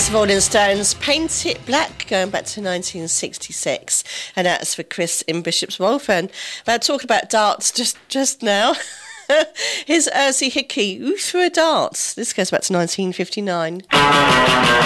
It's the Rolling Stones, Paint It Black, going back to 1966. And that's for Chris in Bishop's Waltham. Talking about darts just now. Here's Ursy Hickey, Who Threw a Dart? This goes back to 1959.